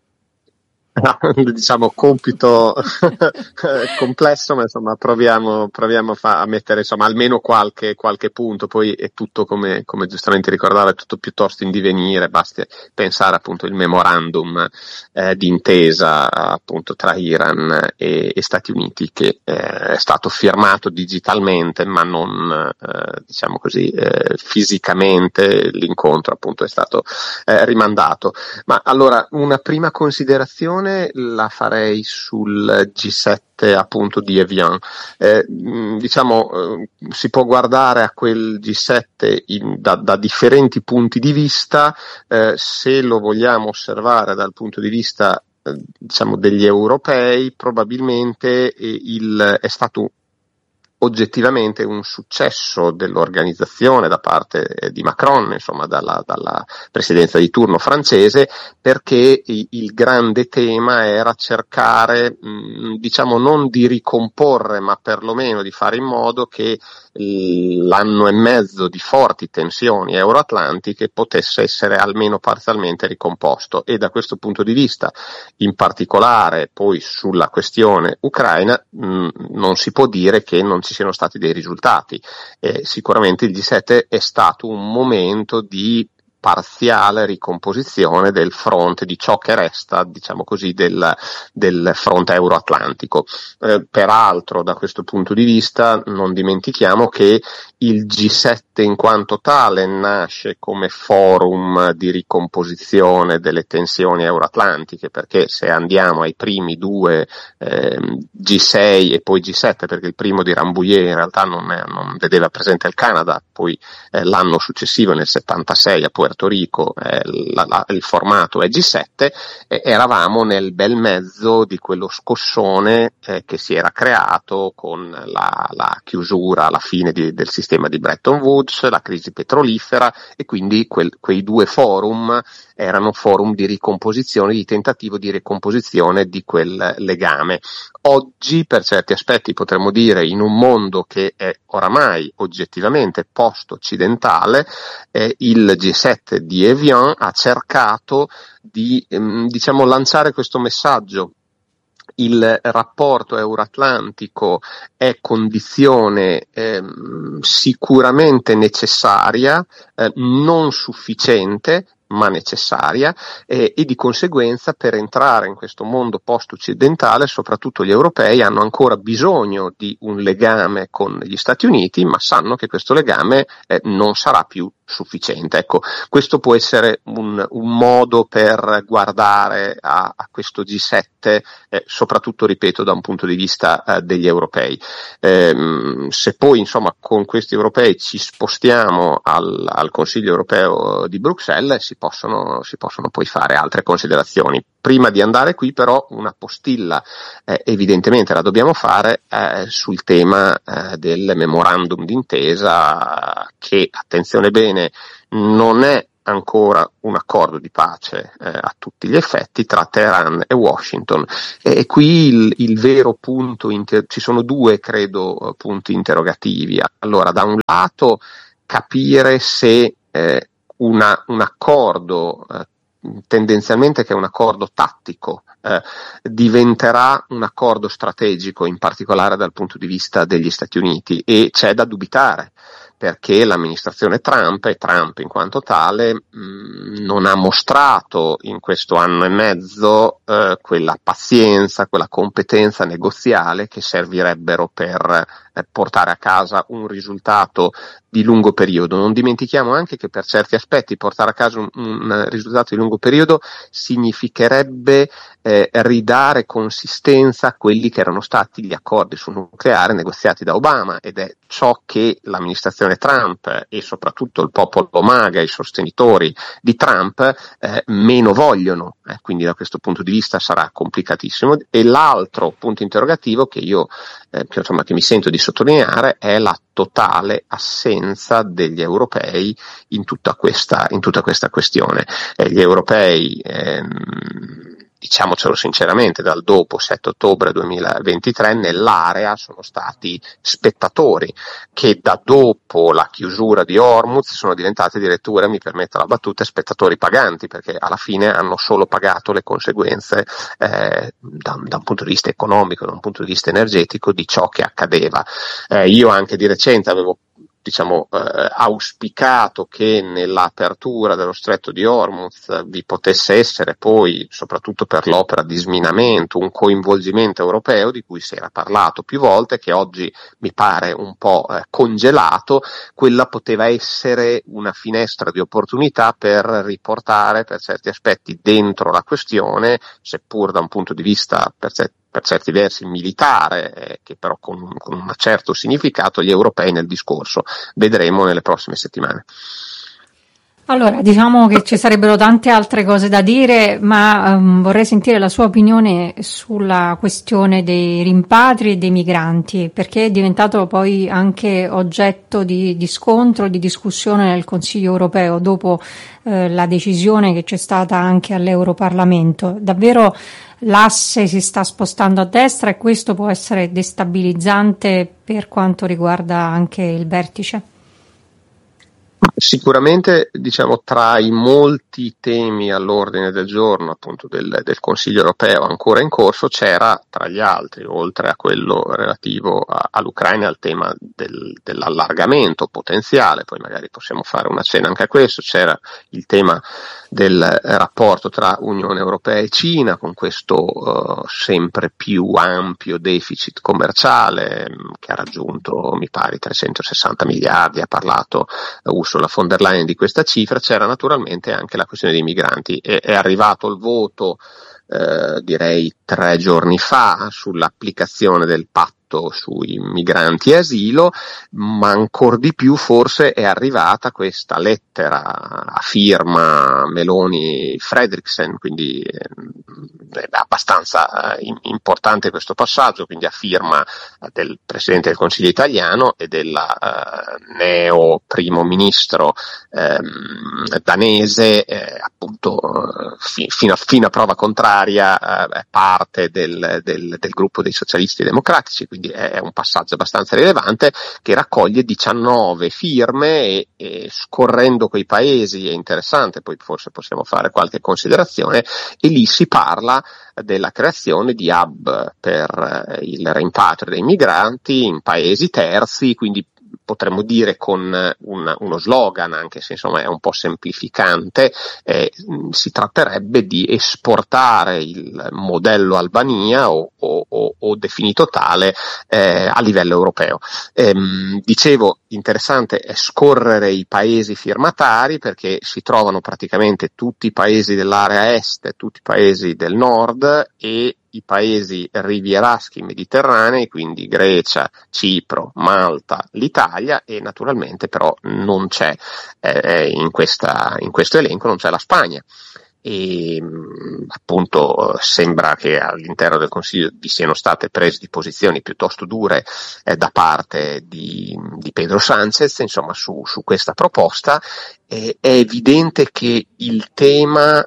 Diciamo compito complesso, ma insomma proviamo a mettere insomma almeno qualche punto. Poi è tutto, come giustamente ricordava, è tutto piuttosto in divenire, basti pensare appunto il memorandum d'intesa appunto tra Iran e Stati Uniti, che è stato firmato digitalmente ma non diciamo così fisicamente. L'incontro appunto è stato rimandato. Ma allora, una prima considerazione la farei sul G7 appunto di Evian. Si può guardare a quel G7 da differenti punti di vista. Se lo vogliamo osservare dal punto di vista diciamo degli europei, probabilmente è stato oggettivamente un successo dell'organizzazione da parte di Macron, insomma dalla presidenza di turno francese, perché il grande tema era cercare diciamo non di ricomporre, ma perlomeno di fare in modo che l'anno e mezzo di forti tensioni euroatlantiche potesse essere almeno parzialmente ricomposto. E da questo punto di vista, in particolare poi sulla questione ucraina, non si può dire che non ci siano stati dei risultati. Sicuramente il G7 è stato un momento di parziale ricomposizione del fronte, di ciò che resta, diciamo così, del fronte euroatlantico. Peraltro, da questo punto di vista, non dimentichiamo che il G7 in quanto tale nasce come forum di ricomposizione delle tensioni euroatlantiche, perché se andiamo ai primi due G6 e poi G7, perché il primo di Rambouillet in realtà non vedeva presente il Canada, poi l'anno successivo nel 76 a Puerto Rico il formato è G7, eravamo nel bel mezzo di quello scossone che si era creato con la chiusura, la fine del sistema di Bretton Woods, la crisi petrolifera, e quindi quei due forum erano forum di ricomposizione, di tentativo di ricomposizione di quel legame. Oggi, per certi aspetti, potremmo dire, in un mondo che è oramai oggettivamente post-occidentale, il G7 di Evian ha cercato di lanciare questo messaggio. Il rapporto euroatlantico è condizione sicuramente necessaria, non sufficiente, ma necessaria, e di conseguenza per entrare in questo mondo post-occidentale soprattutto gli europei hanno ancora bisogno di un legame con gli Stati Uniti, ma sanno che questo legame non sarà più sufficiente. Ecco, questo può essere un modo per guardare a questo G7, soprattutto, ripeto, da un punto di vista degli europei. Se poi, insomma, con questi europei ci spostiamo al Consiglio europeo di Bruxelles, si possono poi fare altre considerazioni. Prima di andare qui però una postilla evidentemente la dobbiamo fare sul tema del memorandum d'intesa che, attenzione bene, non è ancora un accordo di pace a tutti gli effetti tra Teheran e Washington, e qui il vero punto, ci sono due credo punti interrogativi. Allora, da un lato capire se un accordo tendenzialmente che è un accordo tattico diventerà un accordo strategico, in particolare dal punto di vista degli Stati Uniti, e c'è da dubitare perché l'amministrazione Trump e Trump in quanto tale non ha mostrato in questo anno e mezzo quella pazienza, quella competenza negoziale che servirebbero per portare a casa un risultato di lungo periodo. Non dimentichiamo anche che per certi aspetti portare a casa un risultato di lungo periodo significherebbe ridare consistenza a quelli che erano stati gli accordi sul nucleare negoziati da Obama, ed è ciò che l'amministrazione Trump e soprattutto il popolo MAGA, i sostenitori di Trump, meno vogliono, quindi da questo punto di vista sarà complicatissimo. E l'altro punto interrogativo che io che mi sento di sottolineare è la totale assenza degli europei in tutta questa questione. Gli europei, diciamocelo sinceramente, dal dopo 7 ottobre 2023 nell'area sono stati spettatori, che da dopo la chiusura di Hormuz sono diventati addirittura, mi permetto la battuta, spettatori paganti, perché alla fine hanno solo pagato le conseguenze da un punto di vista economico, da un punto di vista energetico di ciò che accadeva. Io anche di recente avevo auspicato che nell'apertura dello stretto di Hormuz vi potesse essere poi, soprattutto per l'opera di sminamento, un coinvolgimento europeo di cui si era parlato più volte, che oggi mi pare un po' congelato. Quella poteva essere una finestra di opportunità per riportare per certi aspetti dentro la questione, seppur da un punto di vista per certi versi militare, che però con un certo significato, gli europei nel discorso. Vedremo nelle prossime settimane. Allora, diciamo che ci sarebbero tante altre cose da dire, ma vorrei sentire la sua opinione sulla questione dei rimpatri e dei migranti, perché è diventato poi anche oggetto di scontro, di discussione nel Consiglio europeo, dopo la decisione che c'è stata anche all'Europarlamento. Davvero l'asse si sta spostando a destra e questo può essere destabilizzante per quanto riguarda anche il vertice? Sicuramente, tra i molti temi all'ordine del giorno appunto del Consiglio europeo ancora in corso, c'era tra gli altri, oltre a quello relativo all'Ucraina, il tema dell'allargamento potenziale, poi magari possiamo fare una cenna anche a questo, c'era il tema del rapporto tra Unione Europea e Cina, con questo sempre più ampio deficit commerciale che ha raggiunto, mi pare, 360 miliardi, ha parlato Ursula von der Leyen di questa cifra. C'era naturalmente anche la questione dei migranti, è arrivato il voto direi 3 giorni fa sull'applicazione del patto sui migranti e asilo, ma ancor di più forse è arrivata questa lettera a firma Meloni-Fredriksen, quindi è abbastanza importante questo passaggio, quindi a firma del Presidente del Consiglio italiano e della neo primo ministro danese, appunto fino a prova contraria parte del gruppo dei socialisti e democratici, quindi è un passaggio abbastanza rilevante che raccoglie 19 firme e scorrendo quei paesi è interessante, poi forse possiamo fare qualche considerazione, e lì si parla della creazione di hub per il rimpatrio dei migranti in paesi terzi, quindi potremmo dire con uno slogan, anche se insomma è un po' semplificante, si tratterebbe di esportare il modello Albania o definito tale a livello europeo. Dicevo, interessante è scorrere i paesi firmatari, perché si trovano praticamente tutti i paesi dell'area est, tutti i paesi del nord e i paesi rivieraschi mediterranei, quindi Grecia, Cipro, Malta, l'Italia, e naturalmente però non c'è in questo elenco non c'è la Spagna. E appunto sembra che all'interno del Consiglio vi siano state prese di posizioni piuttosto dure da parte di Pedro Sánchez, insomma, su questa proposta. È evidente che il tema,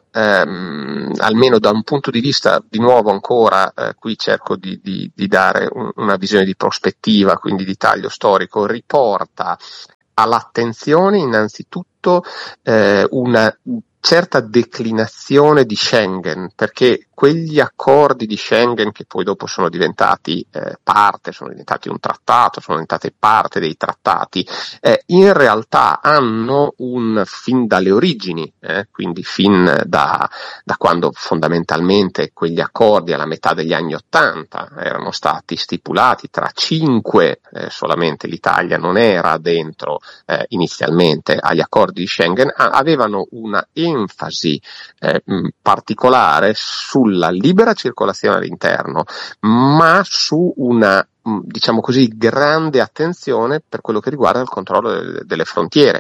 almeno da un punto di vista, di nuovo ancora, qui cerco di dare una visione di prospettiva, quindi di taglio storico, riporta all'attenzione innanzitutto una certa declinazione di Schengen, perché quegli accordi di Schengen che poi dopo sono diventati parte, sono diventati un trattato, sono diventate parte dei trattati, in realtà hanno fin dalle origini, quindi fin da quando fondamentalmente quegli accordi alla metà degli anni '80 erano stati stipulati tra 5, solamente l'Italia non era dentro inizialmente agli accordi di Schengen, avevano una enfasi particolare sulla libera circolazione all'interno, ma su una, diciamo così, grande attenzione per quello che riguarda il controllo delle frontiere.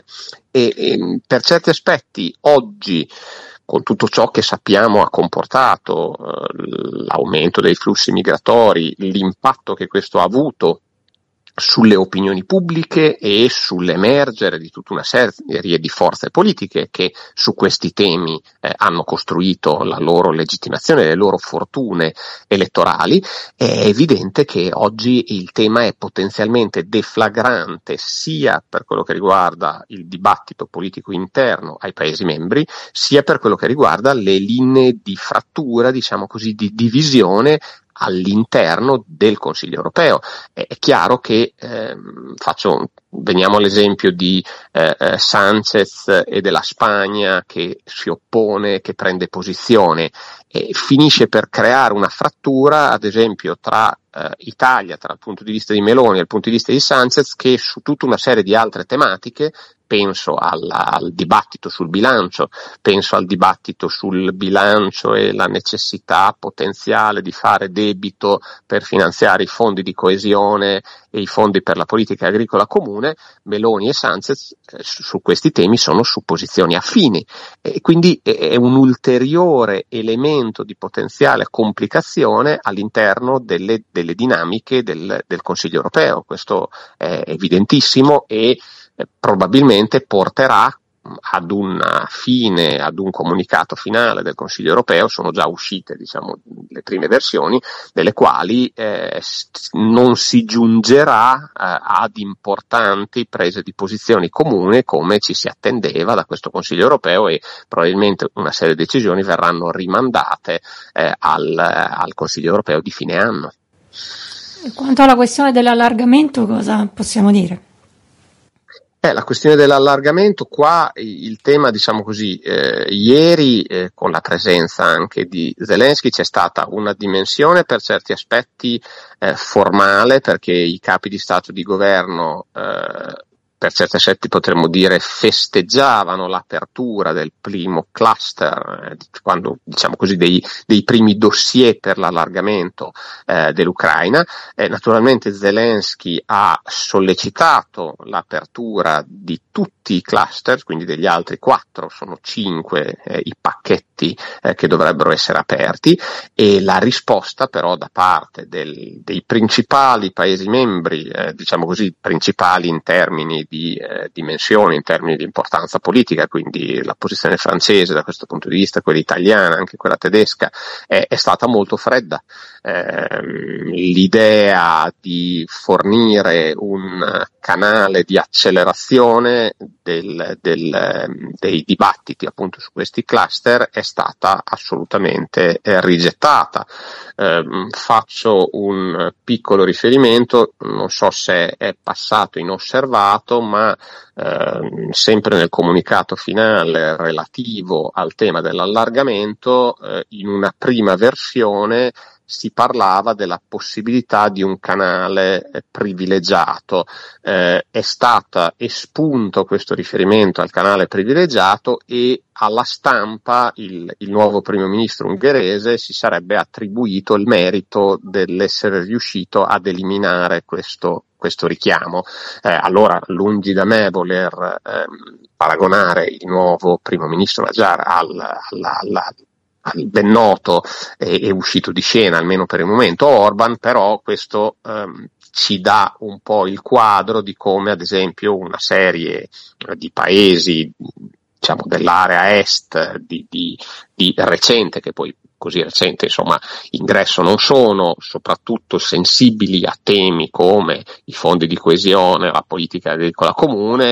E per certi aspetti oggi, con tutto ciò che sappiamo ha comportato l'aumento dei flussi migratori, l'impatto che questo ha avuto sulle opinioni pubbliche e sull'emergere di tutta una serie di forze politiche che su questi temi hanno costruito la loro legittimazione, le loro fortune elettorali, è evidente che oggi il tema è potenzialmente deflagrante sia per quello che riguarda il dibattito politico interno ai Paesi membri, sia per quello che riguarda le linee di frattura, diciamo così, di divisione all'interno del Consiglio europeo. È chiaro che veniamo all'esempio di Sánchez e della Spagna che si oppone, che prende posizione e finisce per creare una frattura, ad esempio tra Italia, tra il punto di vista di Meloni e il punto di vista di Sánchez, che su tutta una serie di altre tematiche, penso al dibattito sul bilancio, penso al dibattito sul bilancio e la necessità potenziale di fare debito per finanziare i fondi di coesione e i fondi per la politica agricola comune. Meloni e Sánchez su questi temi sono su posizioni affini e quindi è un ulteriore elemento di potenziale complicazione all'interno delle dinamiche del Consiglio europeo. Questo è evidentissimo e probabilmente porterà ad una fine, ad un comunicato finale del Consiglio europeo. Sono già uscite, diciamo, le prime versioni, delle quali non si giungerà ad importanti prese di posizioni comuni come ci si attendeva da questo Consiglio europeo, e probabilmente una serie di decisioni verranno rimandate al Consiglio europeo di fine anno. Quanto alla questione dell'allargamento, cosa possiamo dire? La questione dell'allargamento, qua il tema, diciamo così, ieri con la presenza anche di Zelensky c'è stata una dimensione per certi aspetti formale, perché i capi di Stato e di Governo per certi aspetti potremmo dire festeggiavano l'apertura del primo cluster, quando, diciamo così, dei primi dossier per l'allargamento dell'Ucraina. Naturalmente Zelensky ha sollecitato l'apertura di tutti i cluster, quindi degli altri 4, sono 5 i pacchetti che dovrebbero essere aperti, e la risposta però da parte dei principali Paesi membri, diciamo così, principali in termini di dimensioni, in termini di importanza politica, quindi la posizione francese da questo punto di vista, quella italiana, anche quella tedesca, è stata molto fredda. L'idea di fornire un canale di accelerazione dei dibattiti appunto su questi cluster è stata assolutamente rigettata. Faccio un piccolo riferimento, non so se è passato inosservato, ma sempre nel comunicato finale relativo al tema dell'allargamento, in una prima versione si parlava della possibilità di un canale privilegiato. È stato espunto questo riferimento al canale privilegiato e alla stampa il nuovo primo ministro ungherese si sarebbe attribuito il merito dell'essere riuscito ad eliminare questo richiamo. Allora, lungi da me voler paragonare il nuovo primo ministro Magyar al ben noto e uscito di scena, almeno per il momento, Orban, però questo ci dà un po' il quadro di come, ad esempio, una serie di paesi, diciamo, dell'area est di recente, che poi così recente, insomma, ingresso non sono, soprattutto sensibili a temi come i fondi di coesione, la politica agricola comune,